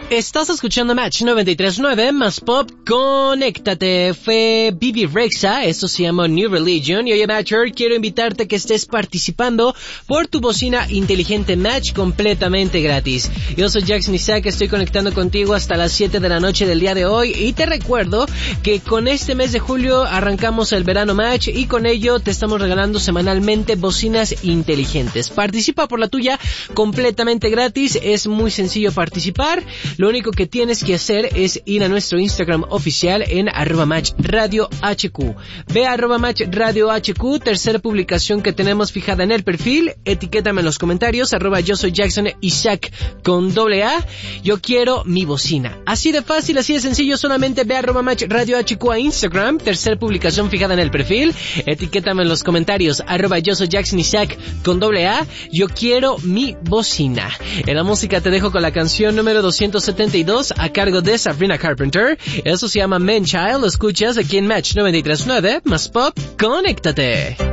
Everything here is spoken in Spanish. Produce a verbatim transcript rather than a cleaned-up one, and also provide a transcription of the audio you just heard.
Estás escuchando Match noventa y tres punto nueve más Pop, conéctate. Fue Bibi Rexha, esto se llama New Religion. Y oye Matcher, quiero invitarte a que estés participando por tu bocina inteligente Match completamente gratis. Yo soy Jackson Isaac, estoy conectando contigo hasta las siete de la noche del día de hoy. Y te recuerdo que con este mes de julio arrancamos el verano Match y con ello te estamos regalando semanalmente bocinas inteligentes. Participa por la tuya completamente gratis, es muy sencillo participar. Lo único que tienes que hacer es ir a nuestro Instagram oficial en arroba match radio hq. Ve a arroba match radio hq, tercera publicación que tenemos fijada en el perfil. Etiquétame en los comentarios, arroba yo soy Jackson Isaac con doble A. Yo quiero mi bocina. Así de fácil, así de sencillo, solamente ve a arroba match radio hq a Instagram, tercera publicación fijada en el perfil. Etiquétame en los comentarios, arroba yo soy Jackson Isaac con doble A. Yo quiero mi bocina. En la música te dejo con la canción número doscientos setenta y dos a cargo de Sabrina Carpenter. Eso se llama Man Child. Lo escuchas aquí en Match noventa y tres punto nueve más Pop, conéctate.